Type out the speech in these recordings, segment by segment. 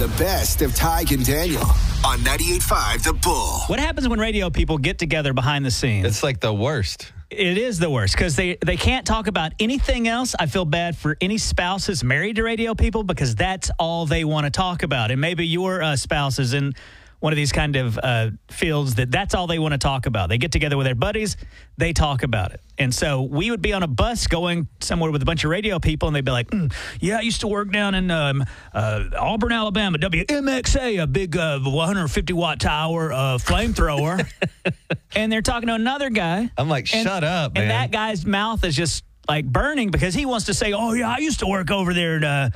The best of Tig and Daniel on 98.5 The Bull. What happens when radio people get together behind the scenes? It's like the worst. It is the worst because they can't talk about anything else. I feel bad for any spouses married to radio people because that's all they want to talk about. And maybe your spouse is in one of these kind of fields that's all they want to talk about. They get together with their buddies, they talk about it. And so we would be on a bus going somewhere with a bunch of radio people, and they'd be like, yeah, I used to work down in Auburn, Alabama, WMXA, a big 150-watt tower flamethrower. And they're talking to another guy. I'm like, shut up, man. And that guy's mouth is just like burning because he wants to say, oh, yeah, I used to work over there at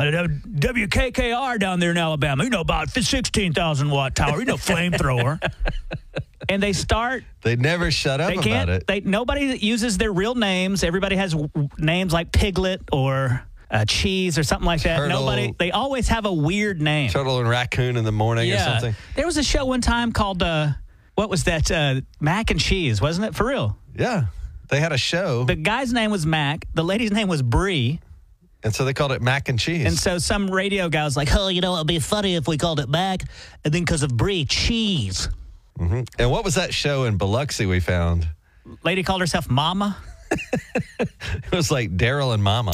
WKKR down there in Alabama. You know, about 16,000-watt tower, you know, flamethrower. And they never shut up about it. Nobody uses their real names. Everybody has names like Piglet or Cheese or something like that. Turtle. They always have a weird name. Turtle and Raccoon in the morning or something. There was a show one time called, what was that? Mac and Cheese, wasn't it? For real. Yeah. They had a show. The guy's name was Mac. The lady's name was Brie. And so they called it Mac and Cheese. And so some radio guy was like, oh, you know, it'd be funny if we called it Mac, and then because of Brie, Cheese. Mm-hmm. And what was that show in Biloxi we found? Lady called herself Mama. It was like Daryl and Mama.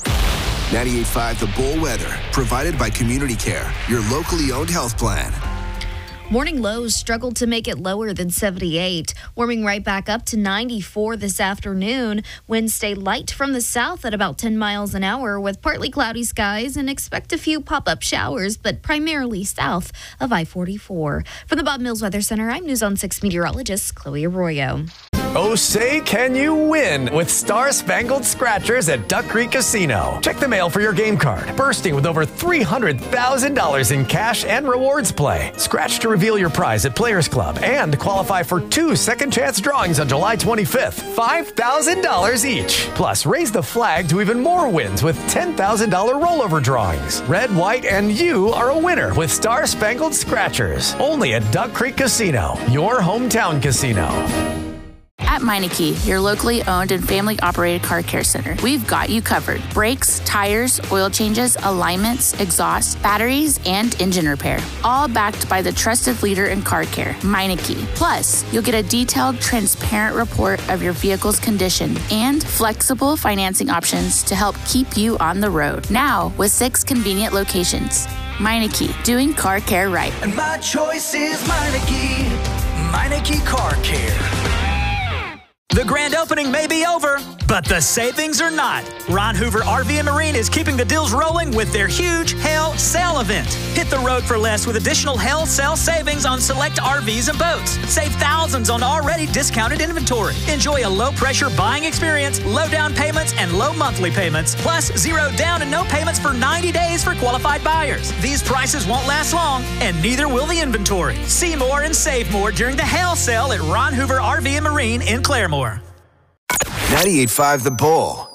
98.5 The Bull weather, provided by Community Care, your locally owned health plan. Morning lows struggled to make it lower than 78, warming right back up to 94 this afternoon. Winds stay light from the south at about 10 miles an hour with partly cloudy skies, and expect a few pop-up showers, but primarily south of I-44. From the Bob Mills Weather Center, I'm News on 6 meteorologist Chloe Arroyo. Oh, say can you win with Star Spangled Scratchers at Duck Creek Casino. Check the mail for your game card, bursting with over $300,000 in cash and rewards play. Scratch to reveal your prize at Players Club and qualify for 2 second chance drawings on July 25th, $5,000 each. Plus, raise the flag to even more wins with $10,000 rollover drawings. Red, white, and you are a winner with Star Spangled Scratchers. Only at Duck Creek Casino, your hometown casino. At Meineke, your locally owned and family-operated car care center, we've got you covered. Brakes, tires, oil changes, alignments, exhaust, batteries, and engine repair. All backed by the trusted leader in car care, Meineke. Plus, you'll get a detailed, transparent report of your vehicle's condition and flexible financing options to help keep you on the road. Now, with 6 convenient locations. Meineke, doing car care right. And my choice is Meineke. Meineke Car Care. The grand opening may be over, but the savings are not. Ron Hoover RV and Marine is keeping the deals rolling with their huge Hail Sale event. Hit the road for less with additional Hail Sale savings on select RVs and boats. Save thousands on already discounted inventory. Enjoy a low-pressure buying experience, low down payments, and low monthly payments, plus 0 down and no payments for 90 days for qualified buyers. These prices won't last long, and neither will the inventory. See more and save more during the Hail Sale at Ron Hoover RV and Marine in Claremore. 98.5 The Bull.